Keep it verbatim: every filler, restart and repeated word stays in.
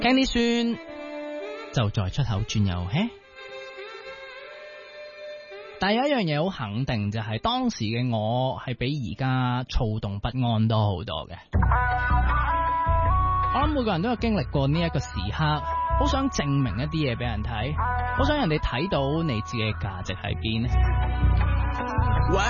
Candy 孫就在出口轉右嘿。但有一樣嘢好肯定，就係當時嘅我係比而家躁動不安多好多嘅。我諗每個人都有經歷過呢一個時刻，好想證明一啲嘢俾人睇，好想人哋睇到你自己嘅價值喺邊。 晚